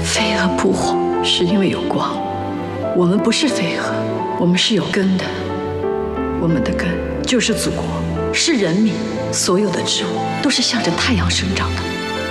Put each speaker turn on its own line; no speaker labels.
飞蛾扑火是因为有光，我们不是飞蛾，我们是有根的，我们的根就是祖国，是人民，所有的植物都是向着太阳生长的。